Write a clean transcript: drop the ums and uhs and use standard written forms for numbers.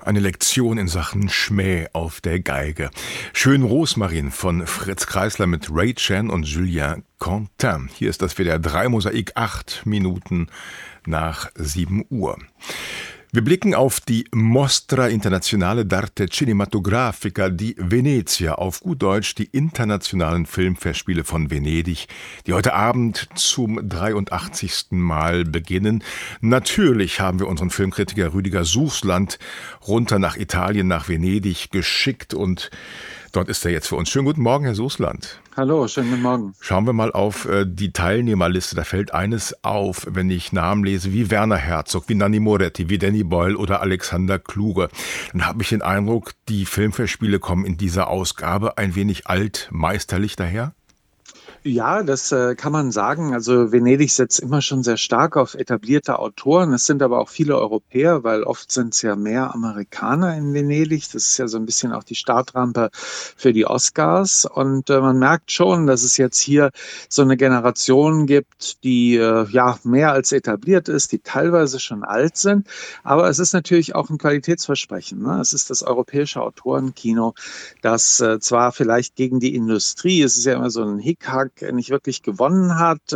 Eine Lektion in Sachen Schmäh auf der Geige. Schön Rosmarin von Fritz Kreisler mit Ray Chan und Julien Quentin. Hier ist das WDR 3 Mosaik, 8 Minuten nach 7 Uhr. Wir blicken auf die Mostra Internazionale d'Arte Cinematografica di Venezia, auf gut Deutsch die internationalen Filmfestspiele von Venedig, die heute Abend zum 83. Mal beginnen. Natürlich haben wir unseren Filmkritiker Rüdiger Suchsland runter nach Italien, nach Venedig geschickt und dort ist er jetzt für uns. Schönen guten Morgen, Herr Suchsland. Hallo, schönen guten Morgen. Schauen wir mal auf die Teilnehmerliste. Da fällt eines auf, wenn ich Namen lese, wie Werner Herzog, wie Nanni Moretti, wie Danny Boyle oder Alexander Kluge. Dann habe ich den Eindruck, die Filmfestspiele kommen in dieser Ausgabe ein wenig altmeisterlich daher. Ja, das kann man sagen. Also Venedig setzt immer schon sehr stark auf etablierte Autoren. Es sind aber auch viele Europäer, weil oft sind es ja mehr Amerikaner in Venedig. Das ist ja so ein bisschen auch die Startrampe für die Oscars. Und man merkt schon, dass es jetzt hier so eine Generation gibt, die mehr als etabliert ist, die teilweise schon alt sind. Aber es ist natürlich auch ein Qualitätsversprechen, ne? Es ist das europäische Autorenkino, das zwar vielleicht gegen die Industrie, es ist ja immer so ein Hickhack, nicht wirklich gewonnen hat.